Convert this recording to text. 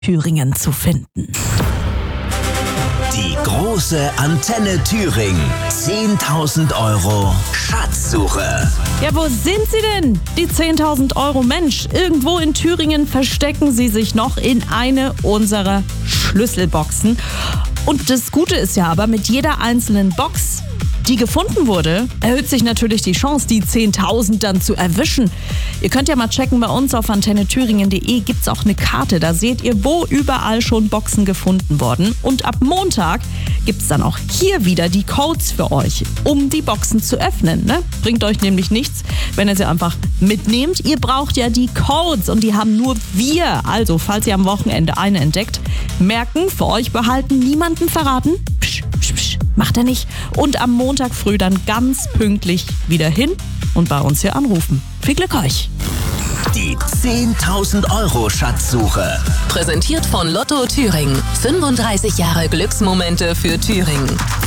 Thüringen zu finden. Die große Antenne Thüringen. 10.000 Euro Schatzsuche. Ja, wo sind sie denn? Die 10.000 Euro, Mensch. Irgendwo in Thüringen verstecken sie sich noch in eine unserer Schlüsselboxen. Und das Gute ist ja aber, mit jeder einzelnen Box, die gefunden wurde, erhöht sich natürlich die Chance, die 10.000 dann zu erwischen. Ihr könnt ja mal checken, bei uns auf antennethüringen.de gibt es auch eine Karte. Da seht ihr, wo überall schon Boxen gefunden wurden. Und ab Montag gibt es dann auch hier wieder die Codes für euch, um die Boxen zu öffnen. Ne? Bringt euch nämlich nichts, wenn ihr sie einfach mitnehmt. Ihr braucht ja die Codes und die haben nur wir. Also, falls ihr am Wochenende eine entdeckt, merken, für euch behalten, niemanden verraten. Psch, psch, psch. Macht er nicht. Und am Montag früh dann ganz pünktlich wieder hin und bei uns hier anrufen. Viel Glück euch! Die 10.000 Euro Schatzsuche. Präsentiert von Lotto Thüringen. 35 Jahre Glücksmomente für Thüringen.